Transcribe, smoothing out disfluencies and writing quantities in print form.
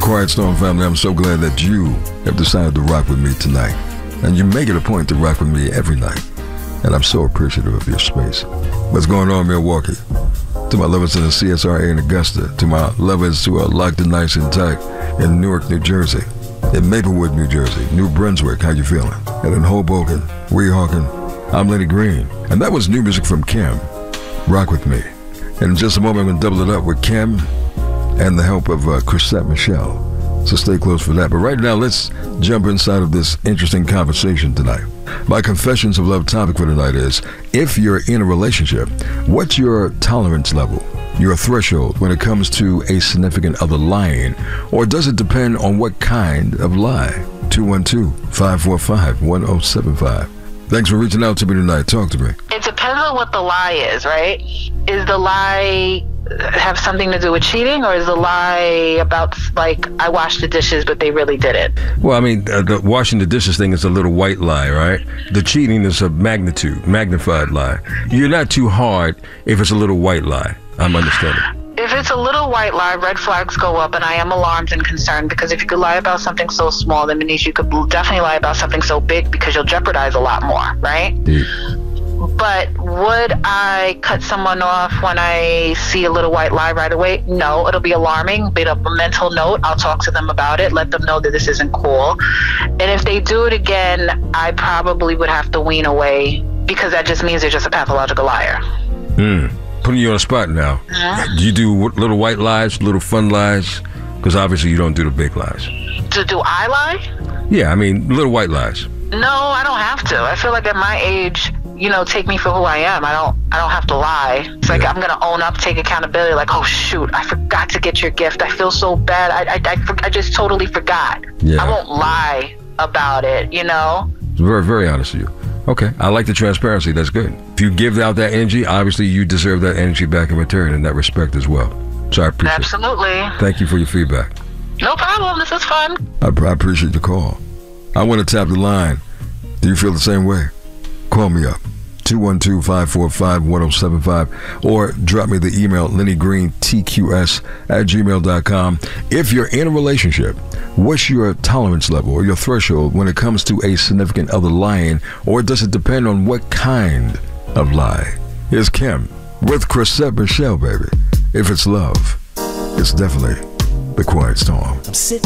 Quiet Storm family, I'm so glad that you have decided to rock with me tonight. And you make it a point to rock with me every night. And I'm so appreciative of your space. What's going on, Milwaukee? To my lovers in the CSRA in Augusta. To my lovers who are locked and nice and tight in Newark, New Jersey. In Maplewood, New Jersey. New Brunswick, how you feeling? And in Hoboken, Weehawken, I'm Lenny Green. And that was new music from Kim. Rock with me. And in just a moment, I'm going to double it up with Kim and the help of Chrisette Michele. So stay close for that. But right now, let's jump inside of this interesting conversation tonight. My Confessions of Love topic for tonight is, if you're in a relationship, what's your tolerance level, your threshold when it comes to a significant other lying? Or does it depend on what kind of lie? 212-545-1075. Thanks for reaching out to me tonight. Talk to me. It depends on what the lie is, right? Is the lie have something to do with cheating, or is the lie about, like, I washed the dishes but they really didn't? Well, I mean, the washing the dishes thing is a little white lie, right? The cheating is a magnified lie. You're not too hard if it's a little white lie. I'm understanding. If it's a little white lie, red flags go up, and I am alarmed and concerned, because if you could lie about something so small, that means you could definitely lie about something so big, because you'll jeopardize a lot more, right? Yeah. But would I cut someone off when I see a little white lie right away? No, it'll be alarming. But a mental note, I'll talk to them about it, let them know that this isn't cool. And if they do it again, I probably would have to wean away, because that just means they're just a pathological liar. Putting you on the spot now. Do you do little white lies, little fun lies? Because obviously you don't do the big lies. Do I lie? Yeah, I mean, little white lies. No, I don't have to. I feel like at my age, take me for who I am. I don't have to lie. It's like, I'm going to own up, take accountability. Like, oh shoot, I forgot to get your gift. I feel so bad. I just totally forgot. Yeah. I won't lie about it, Very, very honest with you. Okay, I like the transparency. That's good. If you give out that energy, obviously you deserve that energy back in return, in that respect as well. So I appreciate Absolutely. it. Thank you for your feedback. No problem. This is fun. I appreciate the call. I want to tap the line. Do you feel the same way? Call me up. 212-545-1075, or drop me the email lennygreen@gmail.com. If you're in a relationship, what's your tolerance level or your threshold when it comes to a significant other lying, or does it depend on what kind of lie? Here's Kim with Chrisette Michele, baby. If it's love, it's definitely the Quiet Storm. I'm sitting